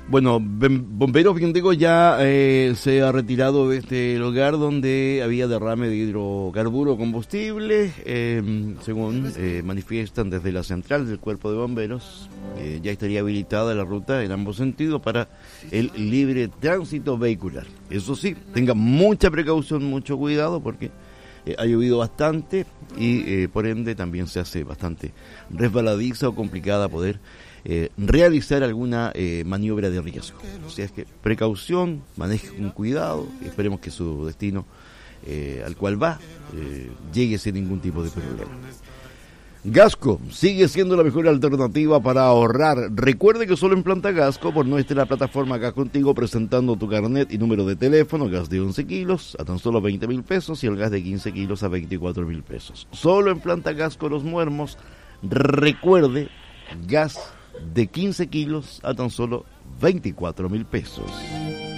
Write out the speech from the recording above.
Bueno, Bomberos Vindeco ya se ha retirado de este lugar donde había derrame de hidrocarburo combustible, según manifiestan desde la central del Cuerpo de Bomberos. Ya estaría habilitada la ruta en ambos sentidos para el libre tránsito vehicular. Eso sí, tenga mucha precaución, mucho cuidado, porque ha llovido bastante y por ende también se hace bastante resbaladiza o complicada poder realizar alguna maniobra de riesgo. O sea, es que precaución, maneje con cuidado y esperemos que su destino al cual va llegue sin ningún tipo de problema. Gasco sigue siendo la mejor alternativa para ahorrar. Recuerde que solo en Planta Gasco, por nuestra plataforma Gas Contigo, presentando tu carnet y número de teléfono, gas de 11 kilos a tan solo 20.000 pesos y el gas de 15 kilos a 24.000 pesos. Solo en Planta Gasco Los Muermos, recuerde, gas de 15 kilos a tan solo 24.000 pesos.